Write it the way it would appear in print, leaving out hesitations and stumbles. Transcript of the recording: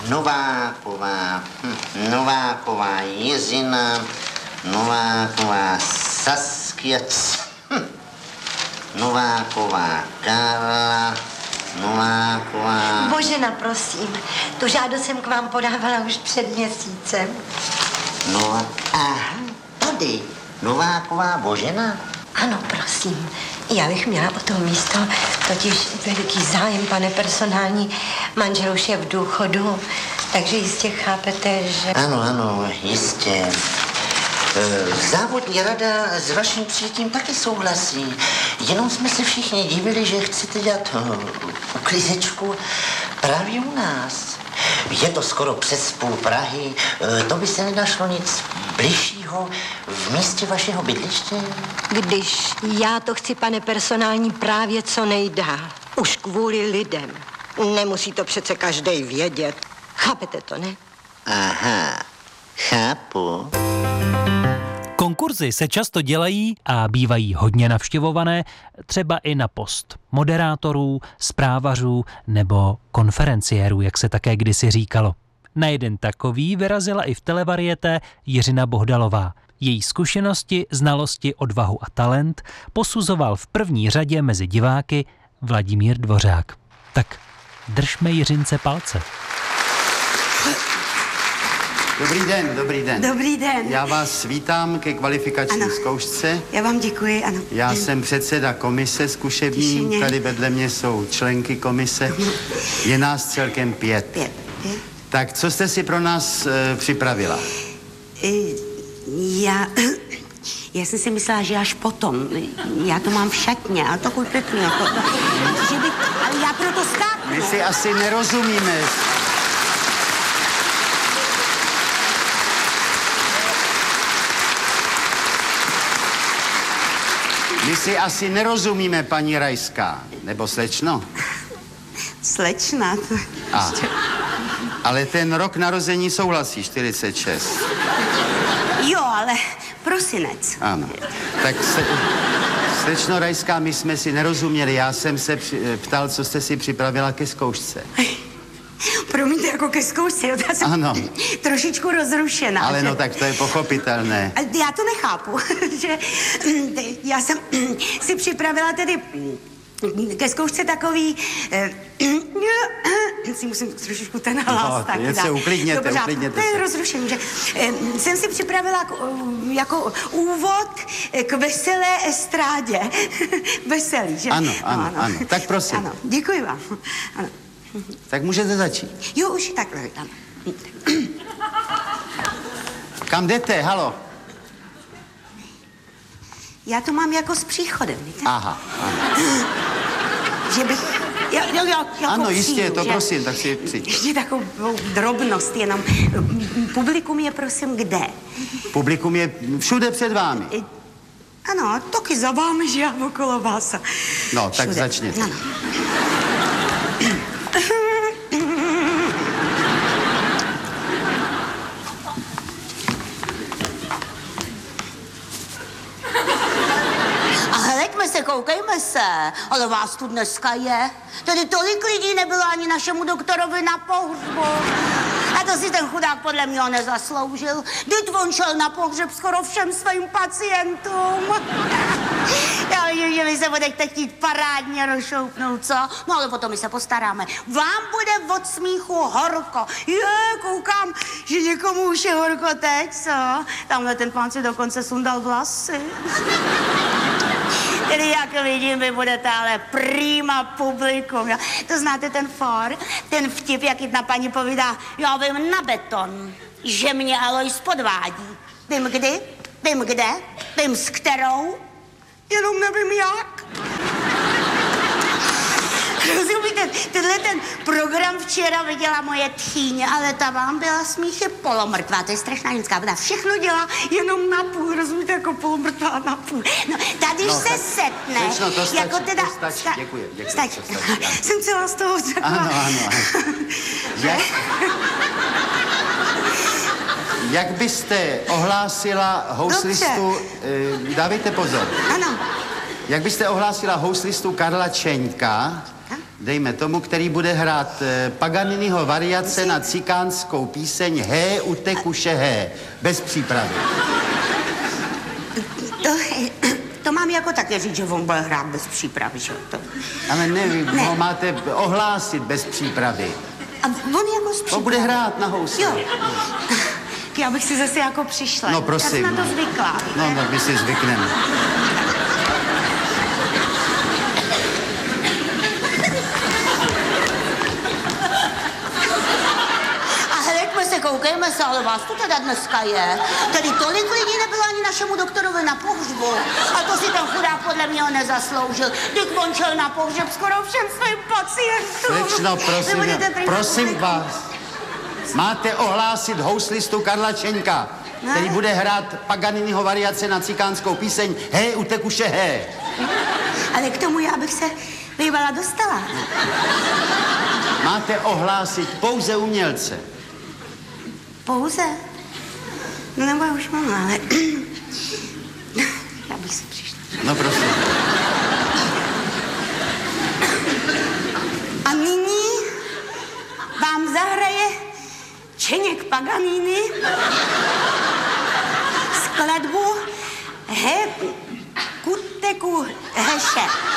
Nováková Jiřina, Nováková Saskia, Nováková Karla, Nováková... Božena, prosím, tu žádost jsem k vám podávala už před měsícem. Aha, tady, Nováková Božena? Ano, prosím. Já bych měla o to místo, totiž veliký zájem, pane personální. Manžel už je v důchodu, takže jistě chápete, že... Ano, jistě. Závodní rada s vaším přijetím taky souhlasí. Jenom jsme se všichni divili, že chcete dělat uklízečku právě u nás. Je to skoro přes půl Prahy. To by se nenašlo nic bližšího v místě vašeho bydliště? Když já to chci, pane personální, právě co nejdál. Už kvůli lidem. Nemusí to přece každej vědět. Chápete to, ne? Aha, chápu. Konkurzy se často dělají a bývají hodně navštěvované, třeba i na post moderátorů, zprávařů nebo konferenciérů, jak se také kdysi říkalo. Na jeden takový vyrazila i v televariété Jiřina Bohdalová. Její zkušenosti, znalosti, odvahu a talent posuzoval v první řadě mezi diváky Vladimír Dvořák. Tak držme Jiřince palce. Dobrý den, dobrý den. Dobrý den. Já vás vítám ke kvalifikační zkoušce. Já vám děkuji, ano. Já jsem předseda komise zkušební, tady vedle mě jsou členky komise. Je nás celkem 5. 5. Tak co jste si pro nás připravila? Já jsem si myslela, že až potom. Já to mám v šatně, a takový pěkný. Ale já proto skáknu. My si asi nerozumíme. My si asi nerozumíme, paní Rajská. Nebo slečno? Slečna. Ale ten rok narození souhlasí, 46. Jo, ale prosinec. Ano. Tak slečno Rajská, my jsme si nerozuměli. Já jsem se ptal, co jste si připravila ke zkoušce. Promiňte, jako ke zkoušce, já jsem ano. Trošičku rozrušená. Ale no, tak to je pochopitelné. Já to nechápu, že já jsem si připravila tedy ke zkoušce takový... si musím trošičku ten hlas tak dát. Uklidněte. To je rozrušení, že jsem si připravila jako úvod k veselé estrádě. Veselý, že? Ano. Tak prosím. Ano, děkuji vám. Ano. Tak můžete začít. Jo, už takhle, ano. Kam jdete, halo? Já to mám jako s příchodem, víte? Aha, ano. Že bych... Jo, jako ano, jistě, přijdu, to že? prosím, tak si přijď. Ještě takovou drobnost jenom. Publikum je, prosím, kde? Publikum je všude před vámi. Ano, taky za vámi, že já okolo vás. No, tak začněte. Ano. Koukejme se, ale vás tu dneska je. Tady tolik lidí nebylo ani našemu doktorovi na pohřbu. A to si ten chudák podle mě nezasloužil. Vždyť on šel na pohřeb skoro všem svým pacientům. Já vidím, že vy se budete chtít parádně rozšoupnout, co? No ale potom my se postaráme. Vám bude od smíchu horko. Koukám, že někomu už je horko teď, co? Tamhle ten pán si dokonce sundal vlasy. Tedy jak vidím, vy budete ale prima publikum. Jo? To znáte ten for, ten vtip, jak jedna paní povídá, já vím na beton, že mě Alois podvádí. Vím kdy, vím kde, vím s kterou, jenom nevím jak. Rozumíte, tenhle ten program včera viděla moje tchýně, ale ta vám byla smíchy polomrtvá, to je strašná ženská, ona všechno dělá jenom na půl, rozumíte, jako polomrtvá na půl. No, tady no, se setne, to stačí, jako teda... To stačí, děkuji. Stačí. Jsem celá z toho řekla. Ano. Jak byste ohlásila houslistu, dávejte pozor. Ano. Jak byste ohlásila houslistu Karla Čeňka, Dejme tomu, který bude hrát Paganiniho variace na cikánskou píseň Hé, utekuše, hé. Bez přípravy. To mám jako také říct, že on bude hrát bez přípravy, že to... Ale ne, ho máte ohlásit bez přípravy. A on jako z přípravy. On bude hrát na housle. Jo. Já bych si zase jako přišla. No prosím. Já jsem na to zvyklá. No, my si zvykneme. Koukejme se, ale vás tu teda dneska je. Tady tolik lidí nebylo ani našemu doktorovi na pohřbu. A to si ten chudák podle mě nezasloužil. Když on šel na pohřeb skoro všem svým pacientům. Slečno, prosím vás. Máte ohlásit houslistu Karla Čeňka, který bude hrát Paganiniho variace na cikánskou píseň Hé, utekuše, hé. Ale k tomu já bych se bývala dostala. Máte ohlásit pouze umělce. Pouze? No nebo já už mám, ale... Já bych si přišla. No prosím. A nyní vám zahraje Čeněk Paganini skladbu He, kuteku, heše.